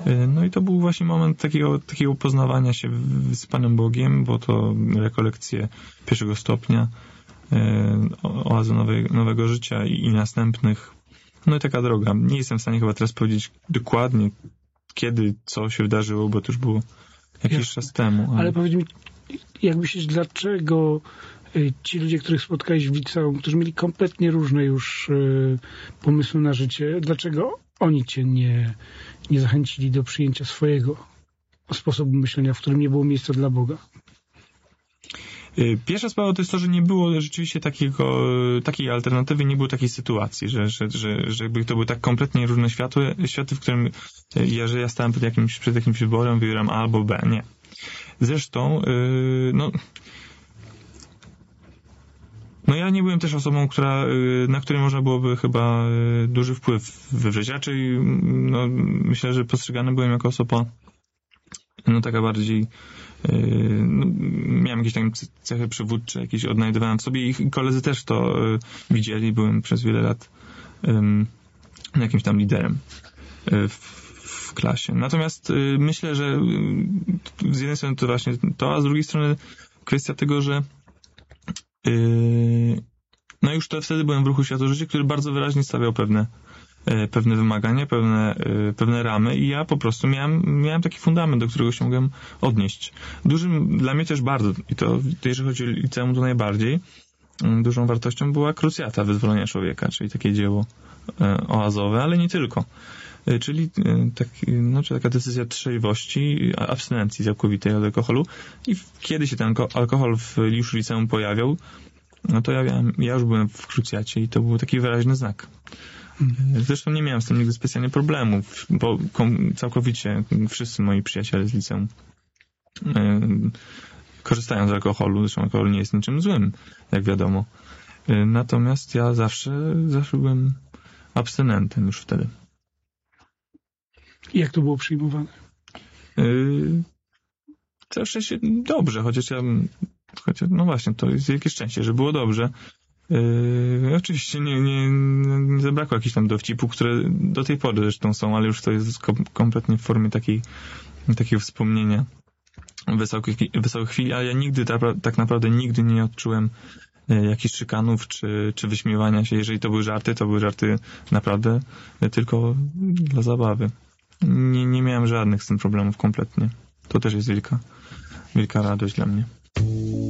No i to był właśnie moment takiego poznawania się z Panem Bogiem, bo to rekolekcje pierwszego stopnia, oazy nowego życia i następnych. No i taka droga. Nie jestem w stanie chyba teraz powiedzieć dokładnie, kiedy, co się wydarzyło, bo to już było jakiś czas temu. Ale powiedz mi, jak myślisz, dlaczego ci ludzie, których spotkałeś w liceum, którzy mieli kompletnie różne już pomysły na życie, dlaczego oni cię nie zachęcili do przyjęcia swojego sposobu myślenia, w którym nie było miejsca dla Boga? Pierwsza sprawa to jest to, że nie było rzeczywiście takiej alternatywy, nie było takiej sytuacji, że jakby to były tak kompletnie różne światy, w którym że ja stałem przed jakimś wyborem, wybieram A albo B. Nie. Zresztą, no ja nie byłem też osobą, na której można byłoby chyba duży wpływ wywrzeć. Raczej, myślę, że postrzegany byłem jako osoba, taka bardziej, miałem jakieś tam cechy przywódcze, jakieś odnajdywałem w sobie i koledzy też to widzieli. Byłem przez wiele lat jakimś tam liderem w klasie. Natomiast myślę, że z jednej strony to właśnie to, a z drugiej strony kwestia tego, że już to wtedy byłem w ruchu Światło-Życie, który bardzo wyraźnie stawiał pewne wymagania, pewne ramy i ja po prostu miałem taki fundament, do którego się mogłem odnieść. Dużym dla mnie też bardzo, i to jeżeli chodzi o liceum, to najbardziej dużą wartością była Krucjata Wyzwolenia Człowieka, czyli takie dzieło oazowe, ale nie tylko. Czyli taka decyzja trzeźwości, abstynencji całkowitej od alkoholu i kiedy się ten alkohol już w liceum pojawiał, to ja już byłem w Krucjacie i to był taki wyraźny znak. Zresztą nie miałem z tym nigdy specjalnie problemów, bo całkowicie wszyscy moi przyjaciele z liceum korzystają z alkoholu, zresztą alkohol nie jest niczym złym, jak wiadomo. Natomiast ja zawsze byłem abstynentem już wtedy. I jak to było przyjmowane? Całe szczęście dobrze, chociaż no właśnie, to jest wielkie szczęście, że było dobrze. Oczywiście nie zabrakło jakichś tam dowcipów, które do tej pory zresztą są, ale już to jest kompletnie w formie takiego wspomnienia wesołych chwil, ale ja nigdy, tak naprawdę nigdy nie odczułem jakichś szykanów czy wyśmiewania się. Jeżeli to były żarty naprawdę tylko dla zabawy. Nie miałem żadnych z tym problemów kompletnie. To też jest wielka radość dla mnie.